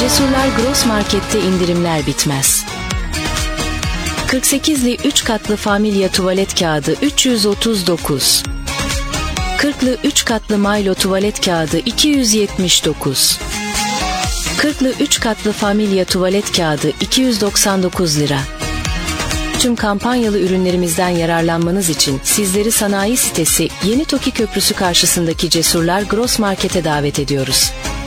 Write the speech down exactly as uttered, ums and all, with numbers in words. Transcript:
Cesurlar Gross Market'te indirimler bitmez. kırk sekizli üç katlı Familya tuvalet kağıdı üç yüz otuz dokuz. kırklı üç katlı Milo tuvalet kağıdı iki yüz yetmiş dokuz. kırklı üç katlı Familya tuvalet kağıdı iki yüz doksan dokuz lira. Tüm kampanyalı ürünlerimizden yararlanmanız için sizleri sanayi sitesi Yeni Toki Köprüsü karşısındaki Cesurlar Gross Market'e davet ediyoruz.